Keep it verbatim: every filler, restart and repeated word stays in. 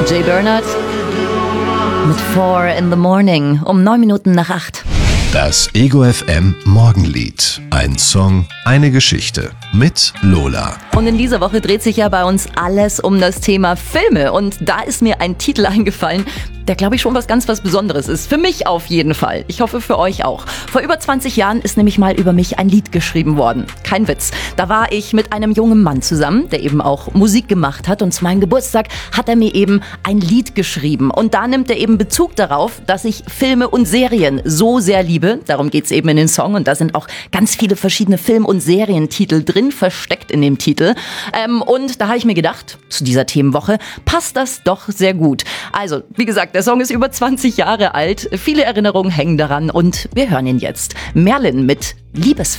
Jay Bernard mit Four in the Morning um neun Minuten nach acht. Das Ego F M Morgenlied. Ein Song, eine Geschichte mit Lola. Und in dieser Woche dreht sich ja bei uns alles um das Thema Filme. Und da ist mir ein Titel eingefallen, der, glaube ich, schon was ganz was Besonderes ist. Für mich auf jeden Fall. Ich hoffe, für euch auch. Vor über zwanzig Jahren ist nämlich mal über mich ein Lied geschrieben worden. Kein Witz. Da war ich mit einem jungen Mann zusammen, der eben auch Musik gemacht hat. Und zu meinem Geburtstag hat er mir eben ein Lied geschrieben. Und da nimmt er eben Bezug darauf, dass ich Filme und Serien so sehr liebe. Darum geht's eben in den Song. Und da sind auch ganz viele verschiedene Film- und Serientitel drin, versteckt in dem Titel. Ähm, und da habe ich mir gedacht, zu dieser Themenwoche passt das doch sehr gut. Also, wie gesagt, der Song ist über zwanzig Jahre alt. Viele Erinnerungen hängen daran und wir hören ihn jetzt. Merlin mit Liebesfilm.